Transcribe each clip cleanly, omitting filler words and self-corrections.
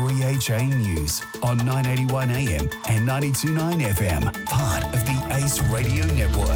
3HA News on 981 AM and 92.9 FM, part of the Ace Radio Network.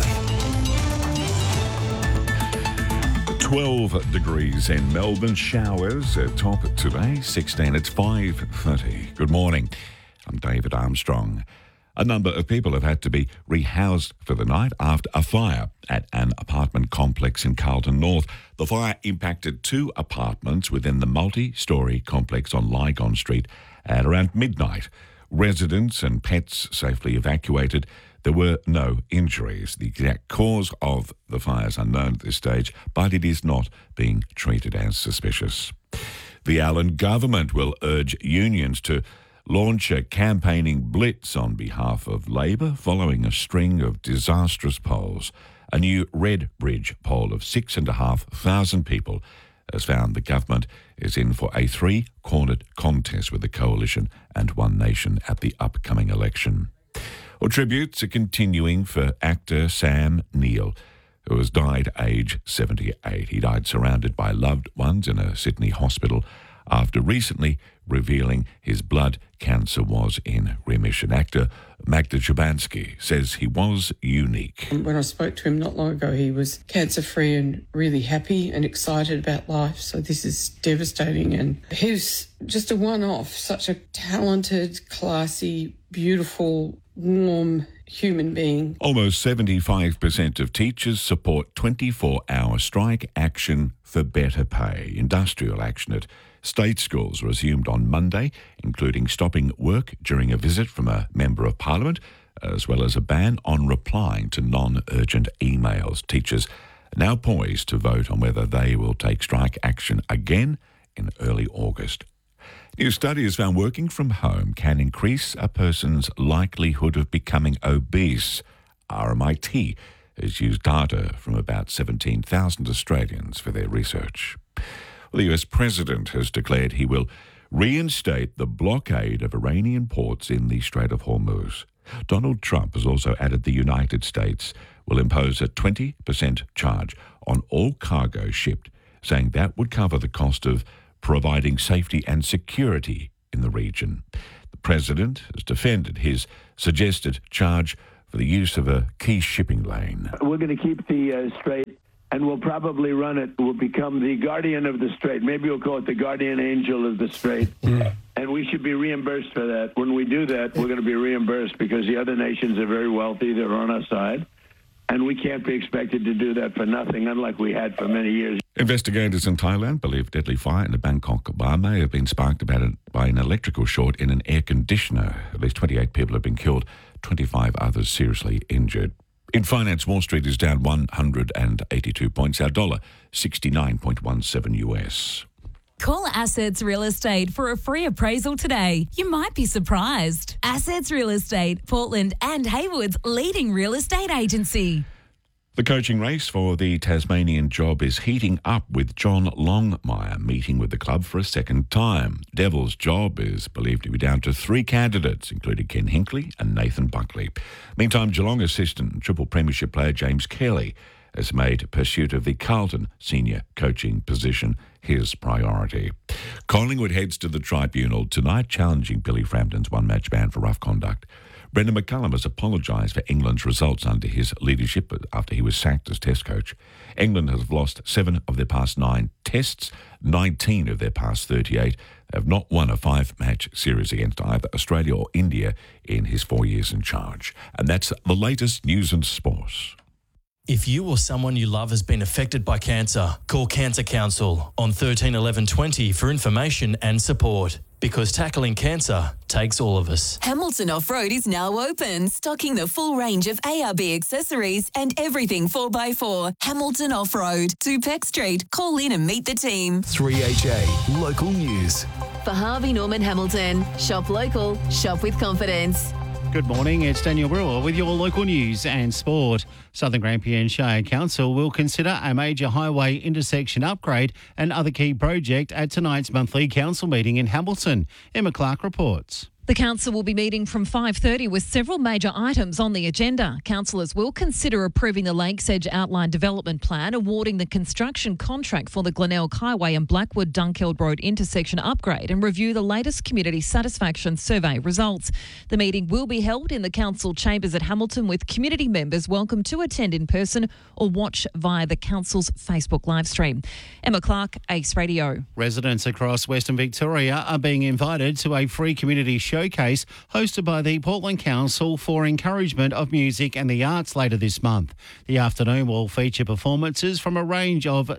12 degrees in Melbourne, showers at top today, 16 at 5:30. Good morning, I'm David Armstrong. A number of people have had to be rehoused for the night after a fire at an apartment complex in Carlton North. The fire impacted 2 apartments within the multi-storey complex on Lygon Street at around midnight. Residents and pets safely evacuated. There were no injuries. The exact cause of the fire is unknown at this stage, but it is not being treated as suspicious. The Allen government will urge unions to launch a campaigning blitz on behalf of Labor following a string of disastrous polls. A new Redbridge poll of 6,500 people has found the government is in for a 3-cornered contest with the Coalition and One Nation at the upcoming election. Well, tributes are continuing for actor Sam Neill, who has died aged 78. He died surrounded by loved ones in a Sydney hospital after recently revealing his blood cancer was in remission. Actor Magda Szubanski says he was unique. When I spoke to him not long ago, he was cancer-free and really happy and excited about life. So this is devastating. And he was just a one-off, such a talented, classy, beautiful, warm human being. Almost 75% of teachers support 24-hour strike action for better pay. Industrial action at state schools resumed on Monday, including stopping work during a visit from a Member of Parliament, as well as a ban on replying to non-urgent emails. Teachers are now poised to vote on whether they will take strike action again in early August. New study has found working from home can increase a person's likelihood of becoming obese. RMIT has used data from about 17,000 Australians for their research. Well, the US President has declared he will reinstate the blockade of Iranian ports in the Strait of Hormuz. Donald Trump has also added the United States will impose a 20% charge on all cargo shipped, saying that would cover the cost of providing safety and security in the region. The President has defended his suggested charge for the use of a key shipping lane. We're going to keep the strait, and we'll probably run it. We'll become the guardian of the strait. Maybe we'll call it the guardian angel of the strait. And we should be reimbursed for that. When we do that, we're going to be reimbursed because the other nations are very wealthy. They're on our side. And we can't be expected to do that for nothing, unlike we had for many years. Investigators in Thailand believe deadly fire in a Bangkok bar may have been sparked by an electrical short in an air conditioner. At least 28 people have been killed, 25 others seriously injured. In finance, Wall Street is down 182 points. Our dollar, 69.17 US. Call Assets Real Estate for a free appraisal today. You might be surprised. Assets Real Estate, Portland and Haywood's leading real estate agency. The coaching race for the Tasmanian job is heating up with John Longmire meeting with the club for a second time. Devils' job is believed to be down to 3 candidates, including Ken Hinkley and Nathan Buckley. Meantime, Geelong assistant and triple premiership player James Kelly has made pursuit of the Carlton senior coaching position his priority. Collingwood heads to the tribunal tonight, challenging Billy Frampton's one-match ban for rough conduct. Brendan McCullum has apologised for England's results under his leadership after he was sacked as Test coach. England has lost 7 of their past 9 tests, 19 of their past 38. They have not won a 5-match series against either Australia or India in his 4 years in charge. And that's the latest news and sports. If you or someone you love has been affected by cancer, call Cancer Council on 13 11 20 for information and support. Because tackling cancer takes all of us. Hamilton Off-Road is now open, stocking the full range of ARB accessories and everything 4x4. Hamilton Off-Road, 2 Peck Street. Call in and meet the team. 3HA Local News. For Harvey Norman Hamilton, shop local, shop with confidence. Good morning, it's Daniel Brewer with your local news and sport. Southern Grampian Shire Council will consider a major highway intersection upgrade and other key project at tonight's monthly council meeting in Hamilton. Emma Clark reports. The council will be meeting from 5:30 with several major items on the agenda. Councillors will consider approving the Lakes Edge Outline Development Plan, awarding the construction contract for the Glenelg Highway and Blackwood Dunkeld Road intersection upgrade, and review the latest community satisfaction survey results. The meeting will be held in the council chambers at Hamilton, with community members welcome to attend in person or watch via the council's Facebook live stream. Emma Clark, Ace Radio. Residents across Western Victoria are being invited to a free community showcase hosted by the Portland Council for encouragement of music and the arts later this month. The afternoon will feature performances from a range of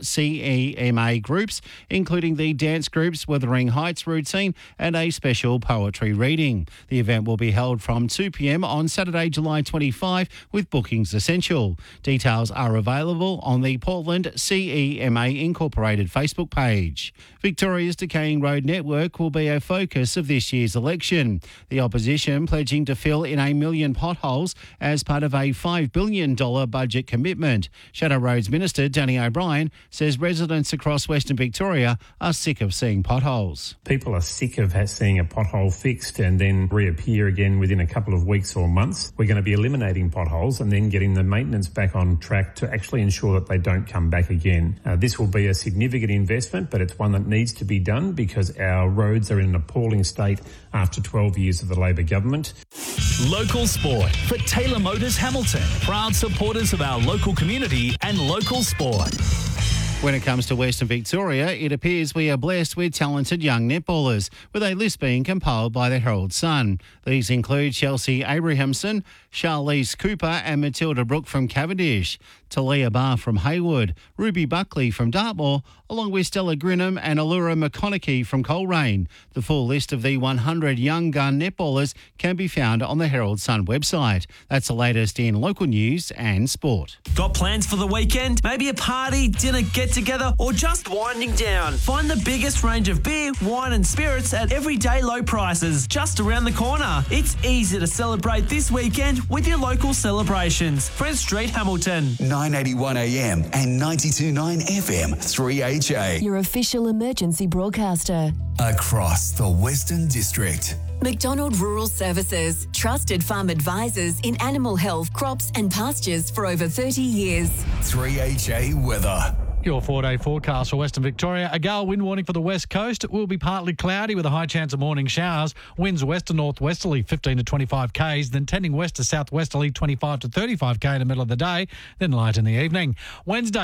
CEMA groups, including the dance groups Wuthering Heights Routine and a special poetry reading. The event will be held from 2 p.m. on Saturday, July 25, with bookings essential. Details are available on the Portland CEMA Incorporated Facebook page. Victoria's decaying road network will be a focus of this year's election. The opposition pledging to fill in 1 million potholes as part of a $5 billion budget commitment. Shadow Roads Minister Danny O'Brien says residents across Western Victoria are sick of seeing potholes. People are sick of seeing a pothole fixed and then reappear again within a couple of weeks or months. We're going to be eliminating potholes and then getting the maintenance back on track to actually ensure that they don't come back again. This will be a significant investment, but it's one that needs to be done because our roads are in an appalling state after 12 years of the Labor government. Local sport for Taylor Motors Hamilton. Proud supporters of our local community and local sport. When it comes to Western Victoria, it appears we are blessed with talented young netballers, with a list being compiled by the Herald Sun. These include Chelsea Abrahamson, Charlize Cooper and Matilda Brook from Cavendish, Talia Barr from Haywood, Ruby Buckley from Dartmoor, along with Stella Grinham and Allura McConaughey from Coleraine. The full list of the 100 young gun netballers can be found on the Herald Sun website. That's the latest in local news and sport. Got plans for the weekend? Maybe a party, dinner, get-together, or just winding down? Find the biggest range of beer, wine and spirits at everyday low prices just around the corner. It's easy to celebrate this weekend with your local celebrations. Friends Street, Hamilton. 981 AM and 92.9 FM 3HA. Your official emergency broadcaster. Across the Western District. McDonald Rural Services. Trusted farm advisors in animal health, crops and pastures for over 30 years. 3HA weather. Your 4-day forecast for Western Victoria. A gale wind warning for the west coast. It will be partly cloudy with a high chance of morning showers. Winds west to northwesterly 15 to 25 k's, then tending west to southwesterly 25 to 35 k in the middle of the day, then light in the evening. Wednesday.